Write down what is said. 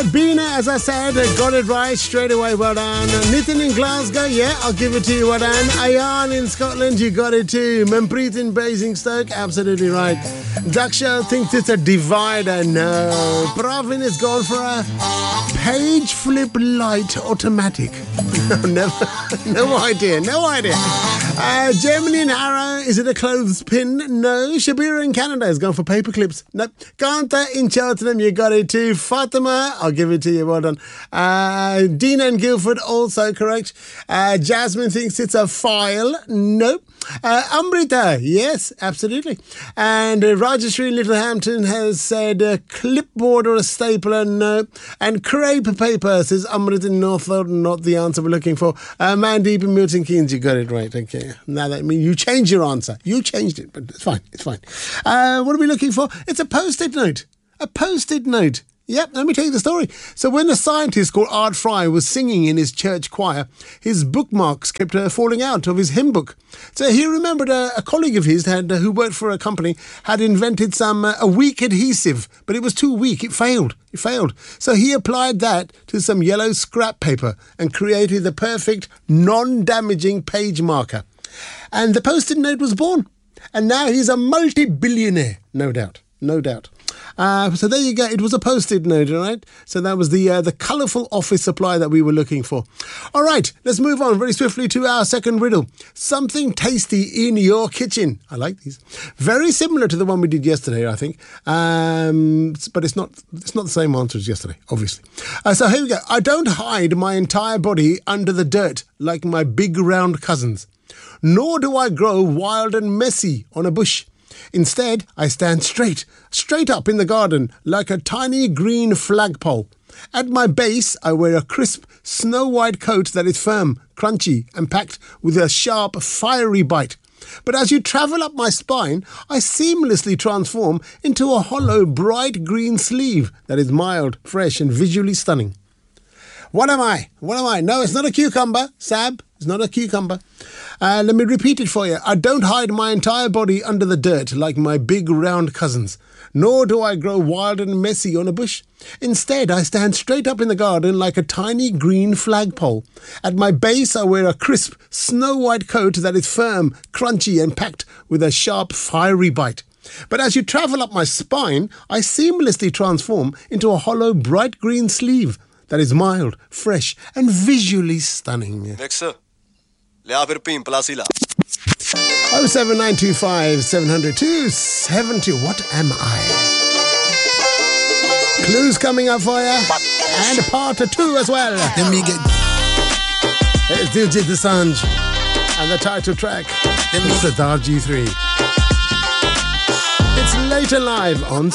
Bina, as I said, got it right straight away. Well done. Nitin in Glasgow, yeah, I'll give it to you. Well done. Ayan in Scotland, you got it too. Manpreet in Basingstoke, absolutely right. Daksha thinks it's a divider. No. Pravin has gone for a page flip light automatic. No, no idea. Germany in Harrow, is it a clothespin? No. Shabira in Canada has gone for paper clips. No. Kanta in Cheltenham, you got it too. Fatima, I'll give it to you. Well done. Dina in Guildford, also correct. Jasmine thinks it's a file. Nope. Amrita, yes, absolutely. And Rajashri in Littlehampton has said a clipboard or a stapler, no. And crepe paper, says Amrita in Northwold, not the answer we're looking for. Mandeep in Milton Keynes, you got it right, okay. Now that means you changed your answer. You changed it, but it's fine. What are we looking for? It's a post-it note. A post-it note. Yep, let me tell you the story. So when a scientist called Art Fry was singing in his church choir, his bookmarks kept falling out of his hymn book. So he remembered a colleague of his who worked for a company had invented a weak adhesive, but it was too weak. It failed. So he applied that to some yellow scrap paper and created the perfect non-damaging page marker. And the post-it note was born. And now he's a multi-billionaire, no doubt. So there you go. It was a post-it note, all right? So that was the colourful office supply that we were looking for. All right, let's move on very swiftly to our second riddle. Something tasty in your kitchen. I like these. Very similar to the one we did yesterday, I think. But it's not the same answer as yesterday, obviously. So here we go. I don't hide my entire body under the dirt like my big round cousins. Nor do I grow wild and messy on a bush. Instead, I stand straight up in the garden like a tiny green flagpole. At my base, I wear a crisp, snow-white coat that is firm, crunchy, and packed with a sharp, fiery bite. But as you travel up my spine, I seamlessly transform into a hollow, bright green sleeve that is mild, fresh, and visually stunning. What am I? No, it's not a cucumber, Sab. It's not a cucumber. Let me repeat it for you. I don't hide my entire body under the dirt like my big round cousins. Nor do I grow wild and messy on a bush. Instead, I stand straight up in the garden like a tiny green flagpole. At my base, I wear a crisp, snow-white coat that is firm, crunchy, and packed with a sharp, fiery bite. But as you travel up my spine, I seamlessly transform into a hollow, bright green sleeve that is mild, fresh, and visually stunning. Mixer. 07925 700 272. What am I? Clues coming up for you. And part 2 as well. Let me get. It's Diljit Dosanjh. And the title track. It's the Darji 3. It's later live on